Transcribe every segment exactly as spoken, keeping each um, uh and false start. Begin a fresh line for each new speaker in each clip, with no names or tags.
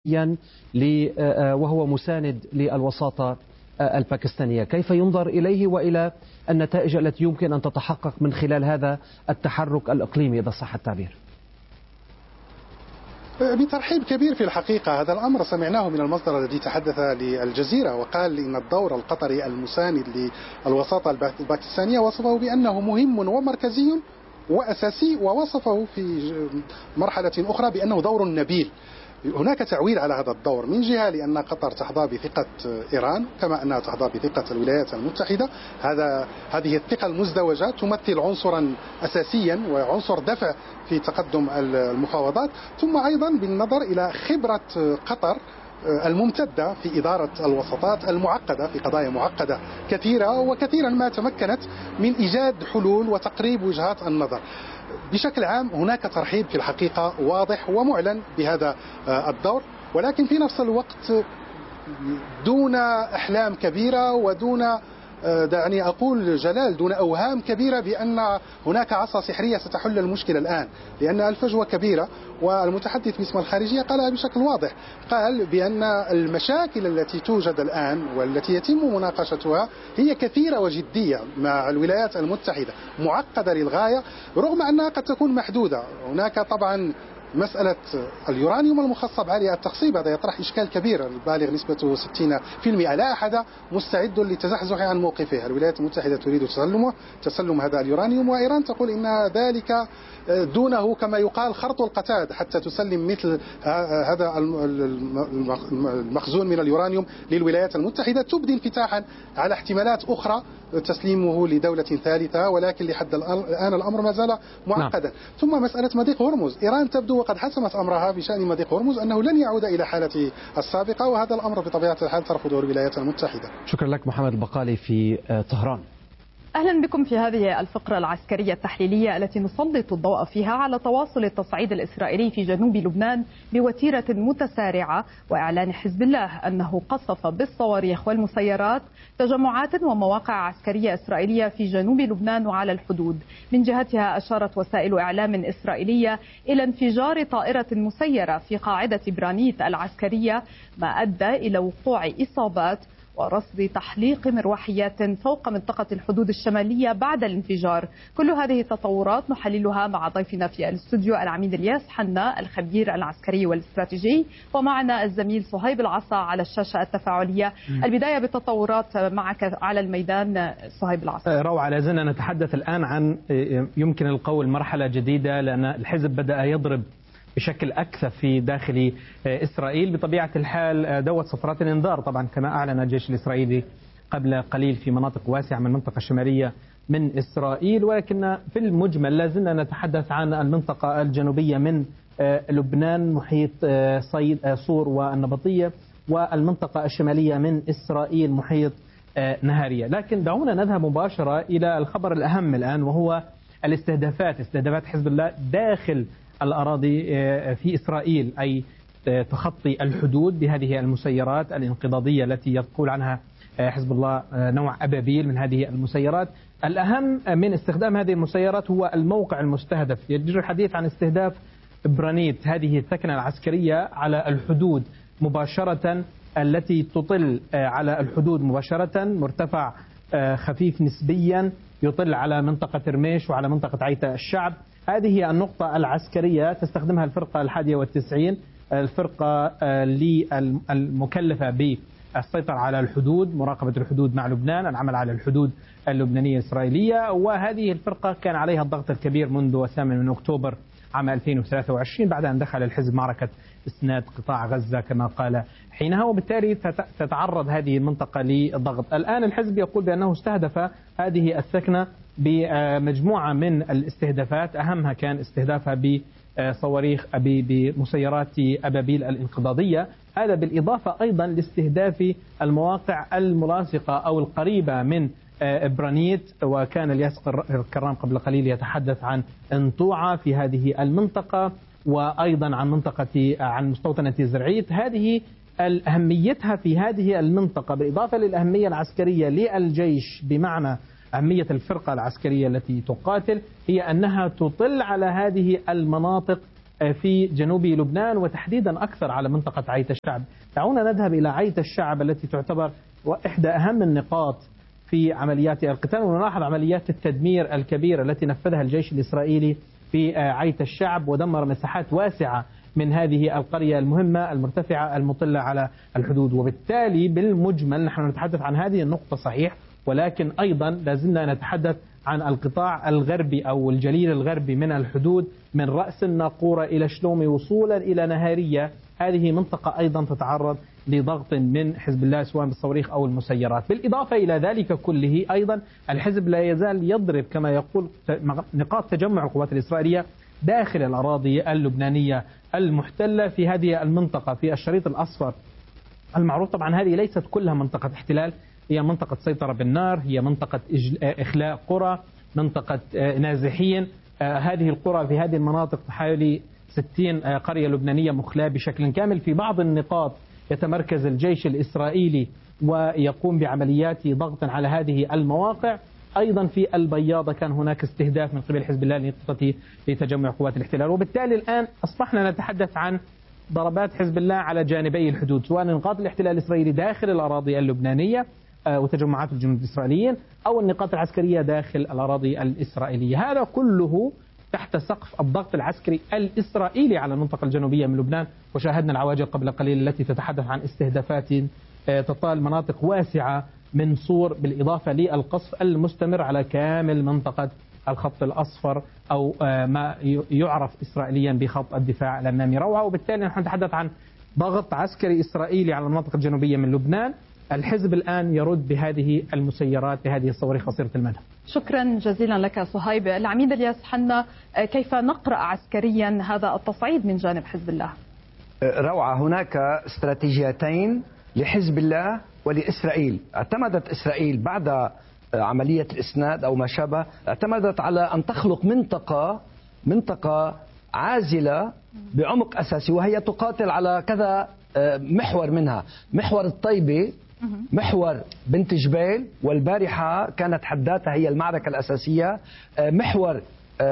وهو مساند للوساطة الباكستانية، كيف ينظر إليه وإلى النتائج التي يمكن أن تتحقق من خلال هذا التحرك الإقليمي إذا صح التعبير؟
بترحيب كبير في الحقيقة. هذا الأمر سمعناه من المصدر الذي تحدث للجزيرة وقال إن الدور القطري المساند للوساطة الباكستانية وصفه بأنه مهم ومركزي وأساسي، ووصفه في مرحلة أخرى بأنه دور نبيل. هناك تعويل على هذا الدور من جهة لأن قطر تحظى بثقة إيران كما أنها تحظى بثقة الولايات المتحدة. هذا هذه الثقة المزدوجة تمثل عنصرا أساسيا وعنصر دفع في تقدم المفاوضات، ثم أيضا بالنظر إلى خبرة قطر الممتدة في إدارة الوساطات المعقدة في قضايا معقدة كثيرة، وكثيرا ما تمكنت من إيجاد حلول وتقريب وجهات النظر. بشكل عام هناك ترحيب في الحقيقة واضح ومعلن بهذا الدور، ولكن في نفس الوقت دون أحلام كبيرة ودون دعني أقول جلال دون أوهام كبيرة بأن هناك عصا سحرية ستحل المشكلة الآن، لأن الفجوة كبيرة. والمتحدث باسم الخارجية قالها بشكل واضح، قال بأن المشاكل التي توجد الآن والتي يتم مناقشتها هي كثيرة وجدية مع الولايات المتحدة، معقدة للغاية رغم أنها قد تكون محدودة. هناك طبعا مسألة اليورانيوم المخصب عالي التخصيب، هذا يطرح إشكال كبير بالغ نسبته ستين بالمئة. لا أحد مستعد للتزحزح عن موقفه. الولايات المتحدة تريد تسلمه تسلم هذا اليورانيوم، وإيران تقول إن ذلك دونه كما يقال خرط القتاد حتى تسلم مثل هذا المخزون من اليورانيوم للولايات المتحدة، تبدي انفتاحا على احتمالات أخرى تسليمه لدولة ثالثة، ولكن لحد الآن الأمر ما زال معقدا. نعم. ثم مسألة مضيق هرمز، إيران تبدو وقد حسمت أمرها بشأن مضيق هرمز أنه لن يعود إلى حالته السابقة، وهذا الأمر بطبيعة الحال ترفضه الولايات المتحدة.
شكرا لك محمد البقالي في طهران.
أهلا بكم في هذه الفقرة العسكرية التحليلية التي نسلط الضوء فيها على تواصل التصعيد الإسرائيلي في جنوب لبنان بوتيرة متسارعة، وإعلان حزب الله أنه قصف بالصواريخ والمسيرات تجمعات ومواقع عسكرية إسرائيلية في جنوب لبنان وعلى الحدود. من جهتها أشارت وسائل إعلام إسرائيلية إلى انفجار طائرة مسيرة في قاعدة برانيت العسكرية، ما أدى إلى وقوع إصابات ورصد تحليق مروحيات فوق منطقة الحدود الشمالية بعد الانفجار. كل هذه التطورات نحللها مع ضيفنا في الاستوديو العميد الياس حنا الخبير العسكري والاستراتيجي، ومعنا الزميل صهيب العصا على الشاشة التفاعلية. البداية بالتطورات معك على الميدان صهيب العصا.
روعة. لازلنا نتحدث الآن عن يمكن القول مرحلة جديدة، لأن الحزب بدأ يضرب بشكل أكثف في داخل إسرائيل. بطبيعة الحال دوت صفارات الإنذار طبعا كما أعلن الجيش الإسرائيلي قبل قليل في مناطق واسعة من المنطقة الشمالية من إسرائيل، ولكن في المجمل لازلنا نتحدث عن المنطقة الجنوبية من لبنان محيط صيد صور والنبطية، والمنطقة الشمالية من إسرائيل محيط نهارية. لكن دعونا نذهب مباشرة إلى الخبر الأهم الآن، وهو الاستهدافات استهدافات حزب الله داخل الأراضي في إسرائيل، أي تخطي الحدود بهذه المسيرات الانقضاضية التي يقول عنها حزب الله نوع أبابيل من هذه المسيرات. الأهم من استخدام هذه المسيرات هو الموقع المستهدف. يجري الحديث عن استهداف برانيت، هذه الثكنة العسكرية على الحدود مباشرة، التي تطل على الحدود مباشرة، مرتفع خفيف نسبيا يطل على منطقة رميش وعلى منطقة عيتة الشعب. هذه هي النقطة العسكرية تستخدمها الفرقة الحادية والتسعين، الفرقة المكلفة بالسيطرة على الحدود، مراقبة الحدود مع لبنان، العمل على الحدود اللبنانية الإسرائيلية. وهذه الفرقة كان عليها الضغط الكبير منذ الثامن من أكتوبر عام ألفين وثلاثة وعشرين بعد أن دخل الحزب معركة إسناد قطاع غزة كما قال حينها، وبالتالي تتعرض هذه المنطقة للضغط. الآن الحزب يقول بأنه استهدف هذه الثكنة بمجموعة من الاستهدافات، أهمها كان استهدافها بصواريخ بمسيرات أبابيل الانقضاضية. هذا بالإضافة أيضا لاستهداف المواقع الملاصقة أو القريبة من برانيت، وكان الياس الكرام قبل قليل يتحدث عن انطوعة في هذه المنطقة، وأيضا عن منطقة عن مستوطنة زرعيت. هذه أهميتها في هذه المنطقة بالإضافة للأهمية العسكرية للجيش، بمعنى أهمية الفرقة العسكرية التي تقاتل، هي أنها تطل على هذه المناطق في جنوب لبنان وتحديدا أكثر على منطقة عيت الشعب. دعونا نذهب إلى عيت الشعب التي تعتبر إحدى أهم النقاط في عمليات القتال، ونلاحظ عمليات التدمير الكبيرة التي نفذها الجيش الإسرائيلي في عيت الشعب ودمر مساحات واسعة من هذه القرية المهمة المرتفعة المطلة على الحدود. وبالتالي بالمجمل نحن نتحدث عن هذه النقطة صحيح، ولكن أيضا لازلنا نتحدث عن القطاع الغربي أو الجليل الغربي من الحدود، من رأس الناقورة إلى شلومي وصولا إلى نهارية. هذه منطقة أيضا تتعرض لضغط من حزب الله سواء بالصواريخ أو المسيرات. بالإضافة إلى ذلك كله أيضا الحزب لا يزال يضرب كما يقول نقاط تجمع القوات الإسرائيلية داخل الأراضي اللبنانية المحتلة في هذه المنطقة في الشريط الأصفر المعروف. طبعا هذه ليست كلها منطقة احتلال، هي منطقة سيطرة بالنار، هي منطقة إخلاء قرى، منطقة نازحين. هذه القرى في هذه المناطق حوالي ستين قرية لبنانية مخلاة بشكل كامل. في بعض النقاط يتمركز الجيش الإسرائيلي ويقوم بعمليات ضغط على هذه المواقع. أيضا في البياضة كان هناك استهداف من قبل حزب الله لنقطة لتجمع قوات الاحتلال. وبالتالي الآن أصبحنا نتحدث عن ضربات حزب الله على جانبي الحدود، سواء نقاط الاحتلال الإسرائيلي داخل الأراضي اللبنانية وتجمعات الجنود الإسرائيليين أو النقاط العسكرية داخل الأراضي الإسرائيلية. هذا كله تحت سقف الضغط العسكري الإسرائيلي على المنطقة الجنوبية من لبنان. وشاهدنا العواجل قبل قليل التي تتحدث عن استهدافات تطال مناطق واسعة من صور، بالإضافة للقصف المستمر على كامل منطقة الخط الأصفر أو ما يعرف إسرائيليا بخط الدفاع الأمامي روعة. وبالتالي نحن نتحدث عن ضغط عسكري إسرائيلي على المنطقة الجنوبية من لبنان. الحزب الآن يرد بهذه المسيرات بهذه الصواريخ قصيرة المدى.
شكرا جزيلا لك صهيب. العميد الياس حنا، كيف نقرأ عسكريا هذا التصعيد من جانب حزب الله؟
روعة. هناك استراتيجيتين لحزب الله ولإسرائيل. اعتمدت إسرائيل بعد عملية الإسناد أو ما شابه، اعتمدت على أن تخلق منطقة منطقة عازلة بعمق أساسي، وهي تقاتل على كذا محور منها: محور الطيبة، محور بنت جبيل، والبارحة كانت حداتها هي المعركة الأساسية، محور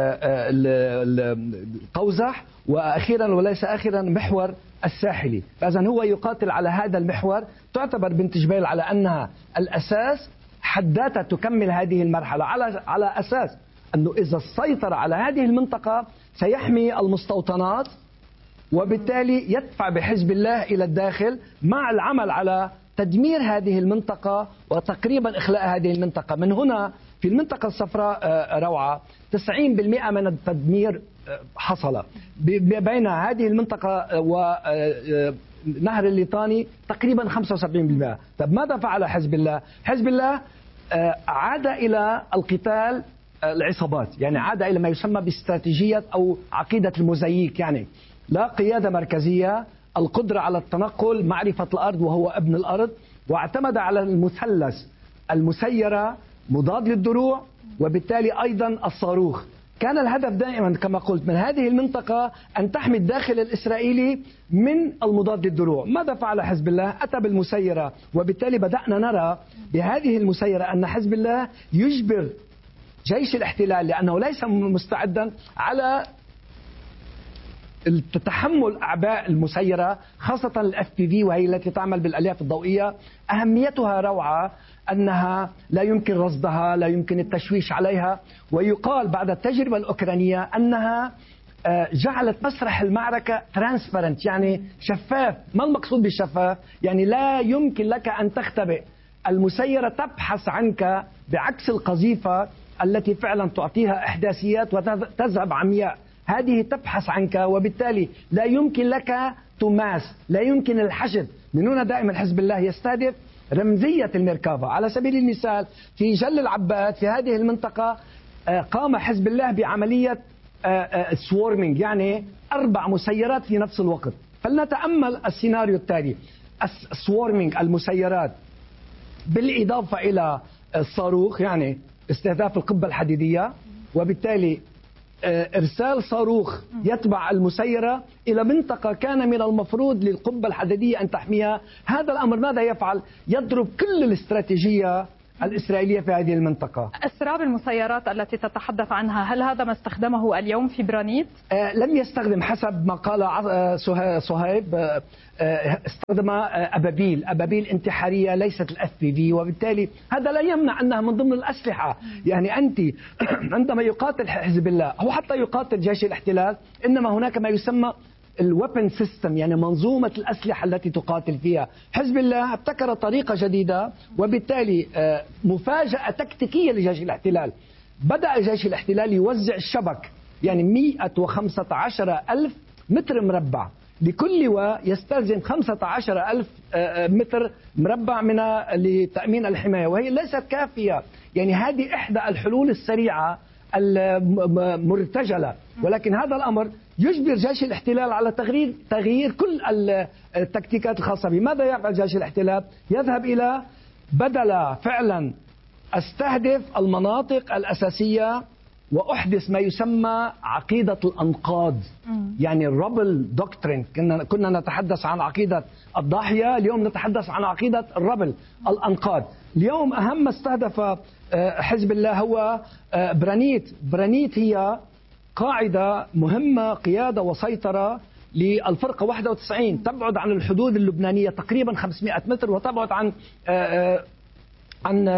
القوزح، وأخيرا وليس آخرا محور الساحلي. فإذا هو يقاتل على هذا المحور. تعتبر بنت جبيل على أنها الأساس، حداتها تكمل هذه المرحلة على على أساس أنه إذا سيطر على هذه المنطقة سيحمي المستوطنات، وبالتالي يدفع بحزب الله إلى الداخل مع العمل على تدمير هذه المنطقة وتقريبا إخلاء هذه المنطقة. من هنا في المنطقة الصفراء روعة تسعين بالمئة من التدمير حصل بين هذه المنطقة ونهر الليطاني تقريبا خمسة وسبعين بالمئة. طب ماذا فعل حزب الله؟ حزب الله عاد إلى القتال العصابات، يعني عاد إلى ما يسمى باستراتيجية أو عقيدة الموزاييك، يعني لا قيادة مركزية، القدرة على التنقل، معرفة الأرض وهو ابن الأرض، واعتمد على المثلث المسيرة مضاد للدروع وبالتالي أيضا الصاروخ. كان الهدف دائما كما قلت من هذه المنطقة أن تحمي الداخل الإسرائيلي من المضاد للدروع. ماذا فعل حزب الله؟ أتى بالمسيرة، وبالتالي بدأنا نرى بهذه المسيرة أن حزب الله يجبر جيش الاحتلال لأنه ليس مستعدا على تحمل أعباء المسيرة، خاصة الأف بي في وهي التي تعمل بالألياف الضوئية. أهميتها روعة، أنها لا يمكن رصدها، لا يمكن التشويش عليها. ويقال بعد التجربة الأوكرانية أنها جعلت مسرح المعركة ترانسبرنت، يعني شفاف. ما المقصود بالشفاف؟ يعني لا يمكن لك أن تختبئ. المسيرة تبحث عنك بعكس القذيفة التي فعلا تعطيها إحداثيات وتذهب عمياء. هذه تبحث عنك، وبالتالي لا يمكن لك تماس، لا يمكن الحشد. من هنا دائما حزب الله يستهدف رمزية الميركافا. على سبيل المثال في جل العباد في هذه المنطقة قام حزب الله بعملية سوورمينج، يعني أربع مسيرات في نفس الوقت. فلنتأمل السيناريو التالي: السوورمينج، المسيرات، بالإضافة إلى الصاروخ، يعني استهداف القبة الحديدية، وبالتالي إرسال صاروخ يتبع المسيرة إلى منطقة كان من المفروض للقبة الحديدية أن تحميها. هذا الأمر ماذا يفعل؟ يضرب كل الاستراتيجية الإسرائيلية في هذه المنطقة.
أسراب المسيرات التي تتحدث عنها، هل هذا ما استخدمه اليوم في برانيت؟
آه لم يستخدم حسب ما قال صهيب، آه آه استخدم آه أبابيل أبابيل انتحارية ليست الأف بي في، وبالتالي هذا لا يمنع أنها من ضمن الأسلحة. يعني أنت عندما يقاتل حزب الله أو حتى يقاتل جيش الاحتلال، إنما هناك ما يسمى الويبن سيستم، يعني منظومة الأسلحة التي تقاتل فيها. حزب الله ابتكر طريقة جديدة، وبالتالي مفاجأة تكتيكية لجيش الاحتلال. بدأ جيش الاحتلال يوزع الشبك، يعني مئة وخمسة عشر ألف متر مربع، لكل لواء يستلزم خمسة عشر ألف متر مربع من لتأمين الحماية، وهي ليست كافية. يعني هذه إحدى الحلول السريعة المرتجلة، ولكن هذا الأمر يجبر جيش الاحتلال على تغيير تغيير كل التكتيكات الخاصة به. ماذا يفعل جيش الاحتلال؟ يذهب إلى بدل فعلا استهدف المناطق الأساسية وأحدث ما يسمى عقيدة الأنقاض، يعني الربل دوكترين. كنا كنا نتحدث عن عقيدة الضاحية، اليوم نتحدث عن عقيدة الربل الأنقاض. اليوم أهم ما استهدف حزب الله هو برانيت. برانيت هي قاعدة مهمة قيادة وسيطرة للفرقة واحد وتسعين، تبعد عن الحدود اللبنانية تقريبا خمسمئة متر، وتبعد عن عن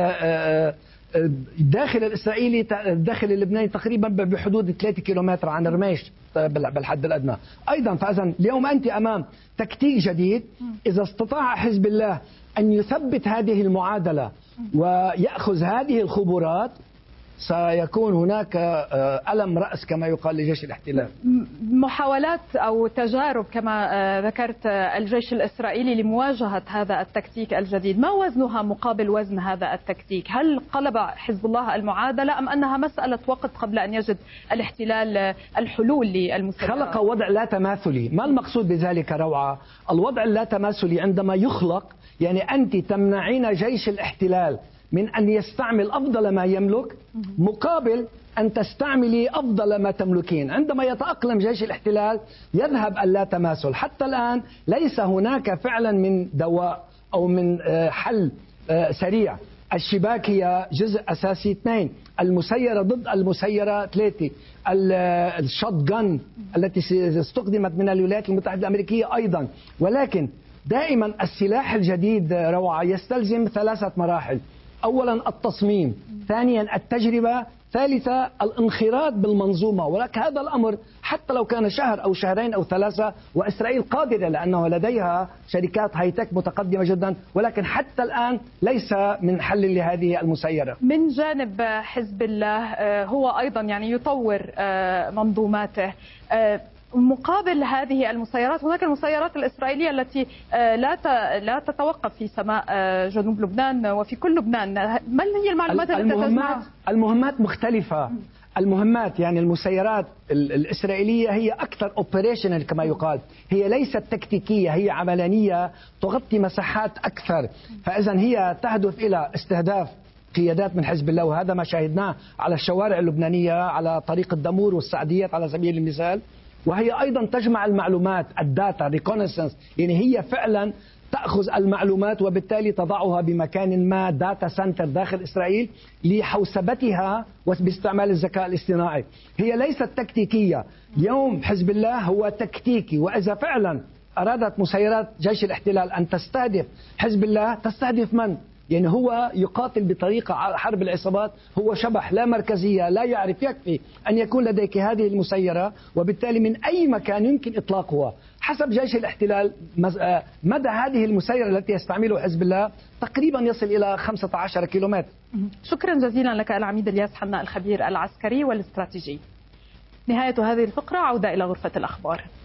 الداخل الإسرائيلي الداخل اللبناني تقريبا بحدود ثلاثة كيلومتر عن رميش بالحد الأدنى أيضا. فإذا اليوم أنت أمام تكتيك جديد. إذا استطاع حزب الله أن يثبت هذه المعادلة ويأخذ هذه الخبرات، سيكون هناك ألم رأس كما يقال لجيش الاحتلال.
محاولات أو تجارب كما ذكرت الجيش الإسرائيلي لمواجهة هذا التكتيك الجديد، ما وزنها مقابل وزن هذا التكتيك؟ هل قلب حزب الله المعادلة أم أنها مسألة وقت قبل أن يجد الاحتلال الحلول للمسيرات؟
خلق وضع لا تماثلي. ما المقصود بذلك روعة؟ الوضع اللا تماثلي عندما يخلق، يعني أنت تمنعين جيش الاحتلال من أن يستعمل أفضل ما يملك مقابل أن تستعملي أفضل ما تملكين. عندما يتأقلم جيش الاحتلال يذهب اللا تماثل. حتى الآن ليس هناك فعلا من دواء أو من حل سريع. الشباك هي جزء أساسي اثنين، المسيرة ضد المسيرة ثلاثة، الشوت جن التي استخدمت من الولايات المتحدة الأمريكية أيضا. ولكن دائما السلاح الجديد روعة يستلزم ثلاثة مراحل: أولا التصميم، ثانيا التجربة، ثالثا الانخراط بالمنظومة. ولكن هذا الأمر حتى لو كان شهر أو شهرين أو ثلاثة، وإسرائيل قادرة لأنه لديها شركات هايتك متقدمة جدا، ولكن حتى الآن ليس من حل لهذه المسيرة.
من جانب حزب الله هو أيضا يعني يطور منظوماته. مقابل هذه المسيرات هناك المسيرات الإسرائيلية التي لا لا تتوقف في سماء جنوب لبنان وفي كل لبنان. ما هي المعلومات التي
المهمات المهمات مختلفة. المهمات يعني المسيرات الإسرائيلية هي أكثر اوبريشنال كما يقال، هي ليست تكتيكية، هي عملانية تغطي مساحات أكثر. فإذا هي تهدف إلى استهداف قيادات من حزب الله، وهذا ما شاهدناه على الشوارع اللبنانية على طريق الدمور والسعديات على سبيل المثال. وهي أيضا تجمع المعلومات، الداتا ريكونيسنس، يعني هي فعلا تأخذ المعلومات وبالتالي تضعها بمكان ما، داتا سنتر داخل إسرائيل لحوسبتها وباستعمال الذكاء الاصطناعي. هي ليست تكتيكية. اليوم حزب الله هو تكتيكي، وإذا فعلا أرادت مسيرات جيش الاحتلال أن تستهدف حزب الله، تستهدف من؟ يعني هو يقاتل بطريقة حرب العصابات، هو شبح لا مركزية، لا يعرف. يكفي أن يكون لديك هذه المسيرة وبالتالي من أي مكان يمكن إطلاقها. حسب جيش الاحتلال مدى هذه المسيرة التي يستعملها حزب الله تقريبا يصل إلى خمسة عشر كيلومتر.
شكرا جزيلا لك العميد الياس حنا، الخبير العسكري والاستراتيجي. نهاية هذه الفقرة، عودة إلى غرفة الأخبار.